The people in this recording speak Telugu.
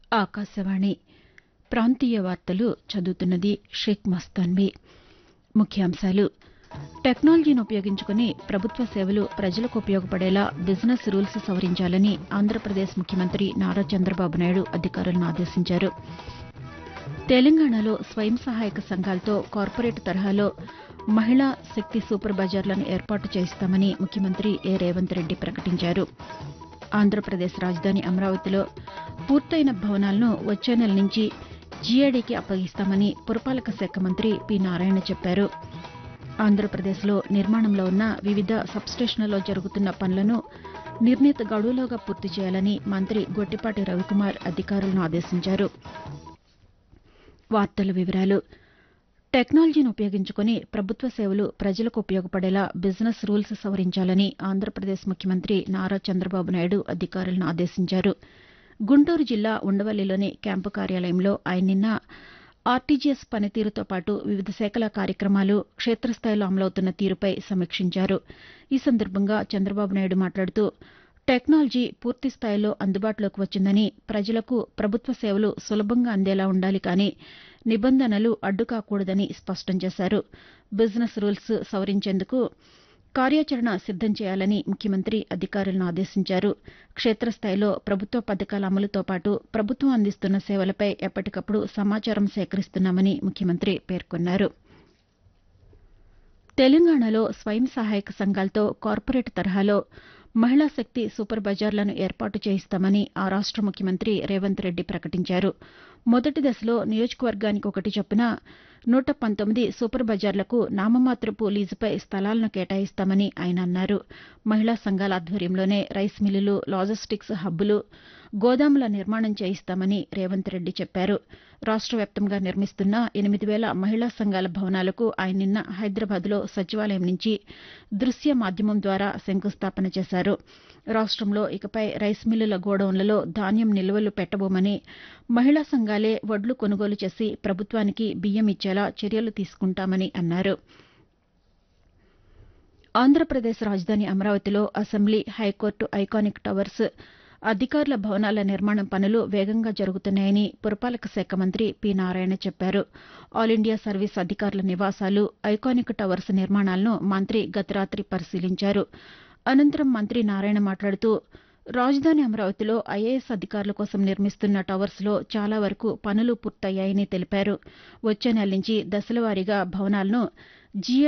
ఆకాశవాణి ప్రాంతీయ వార్తలు చదువుతున్నది షేక్ మస్తాన్వి. ముఖ్యాంశాలు టెక్నాలజీని ఉపయోగించుకుని ప్రభుత్వ సేవలు ప్రజలకు ఉపయోగపడేలా బిజినెస్ రూల్స్ సవరించాలని ఆంధ్రప్రదేశ్ ముఖ్యమంత్రి నారా చంద్రబాబు నాయుడు అధికారులను ఆదేశించారు. తెలంగాణలో స్వయం సహాయక సంఘాలతో కార్పొరేట్ తరహాలో మహిళా శక్తి సూపర్ బజార్లను ఏర్పాటు చేయిస్తామని ముఖ్యమంత్రి రేవంత్ రెడ్డి ప్రకటించారు. ఆంధ్రప్రదేశ్ రాజధాని అమరావతిలో పూర్తయిన భవనాలను వచ్చే నెల నుంచి జీఏడీకి అప్పగిస్తామని పురపాలక శాఖ మంత్రి పి నారాయణ చెప్పారు. ఆంధ్రప్రదేశ్లో నిర్మాణంలో ఉన్న వివిధ సబ్స్టేషన్లలో జరుగుతున్న పనులను నిర్ణీత గడువులోగా పూర్తి చేయాలని మంత్రి గొట్టిపాటి రవికుమార్ అధికారులను ఆదేశించారు. వార్తల వివరాలు టెక్నాలజీని ఉపయోగించుకుని ప్రభుత్వ సేవలు ప్రజలకు ఉపయోగపడేలా బిజినెస్ రూల్స్ సవరించాలని ఆంధ్రప్రదేశ్ ముఖ్యమంత్రి నారా చంద్రబాబు నాయుడు అధికారులను ఆదేశించారు. గుంటూరు జిల్లా ఉండవల్లిలోని క్యాంపు కార్యాలయంలో ఆయన నిన్న ఆర్టీజీఎస్ పనితీరుతో పాటు వివిధ శాఖల కార్యక్రమాలు క్షేత్రస్థాయిలో అమలవుతున్న తీరుపై సమీక్షించారు. ఈ సందర్భంగా చంద్రబాబు నాయుడు మాట్లాడుతూ టెక్నాలజీ పూర్తి స్థాయిలో అందుబాటులోకి వచ్చిందని, ప్రజలకు ప్రభుత్వ సేవలు సులభంగా అందేలా ఉండాలి కానీ నిబంధనలు అడ్డుకాకూడదని స్పష్టం చేశారు. బిజినెస్ రూల్స్ సవరించేందుకు కార్యాచరణ సిద్దం చేయాలని ముఖ్యమంత్రి అధికారులను ఆదేశించారు. క్షేత్రస్థాయిలో ప్రభుత్వ పథకాల అమలుతో పాటు ప్రభుత్వం అందిస్తున్న సేవలపై ఎప్పటికప్పుడు సమాచారం సేకరిస్తున్నామని ముఖ్యమంత్రి పేర్కొన్నారు. తెలంగాణలో స్వయం సహాయక సంఘాలతో కార్పొరేట్ తరహాలో మహిళా శక్తి సూపర్ బజార్లను ఏర్పాటు చేయిస్తామని ఆ రాష్ట ముఖ్యమంత్రి రేవంత్ రెడ్డి ప్రకటించారు. మొదటి దశలో నియోజకవర్గానికి ఒకటి చొప్పున 119 సూపర్ బజార్లకు నామమాత్రపు లీజుపై స్థలాలను కేటాయిస్తామని ఆయన అన్నారు. మహిళా సంఘాల ఆధ్వర్యంలోనే రైస్ మిల్లులు, లాజిస్టిక్స్ హబ్బులు, గోదాముల నిర్మాణం చేయిస్తామని రేవంత్ రెడ్డి చెప్పారు. రాష్ట వ్యాప్తంగా నిర్మిస్తున్న 8,000 మహిళా సంఘాల భవనాలకు ఆయన నిన్న హైదరాబాద్లో సచివాలయం నుంచి దృశ్య మాధ్యమం ద్వారా శంకుస్థాపన చేశారు. రాష్టంలో ఇకపై రైస్ మిల్లుల గోడౌన్లలో ధాన్యం నిల్వలు పెట్టబోమని, మహిళా సంఘాలే వడ్లు కొనుగోలు చేసి ప్రభుత్వానికి బియ్యం ఇచ్చేలా చర్యలు తీసుకుంటామని అన్నారు. ఆంధ్రప్రదేశ్ రాజధాని అమరావతిలో అసెంబ్లీ, హైకోర్టు ఐకానిక్ టవర్స్, అధికారుల భవనాల నిర్మాణం పనులు వేగంగా జరుగుతున్నాయని పురపాలక శాఖ మంత్రి పి నారాయణ చెప్పారు. ఆల్ ఇండియా సర్వీస్ అధికారుల నివాసాలు, ఐకానిక్ టవర్స్ నిర్మాణాలను మంత్రి గత రాతి పరిశీలించారు. అనంతరం మంత్రి నారాయణ మాట్లాడుతూ రాజధాని అమరావతిలో ఐఏఎస్ అధికారుల కోసం నిర్మిస్తున్న టవర్స్లో చాలా వరకు పనులు పూర్తయ్యాయని తెలిపారు. వచ్చే నెల నుంచి దశలవారీగా భవనాలను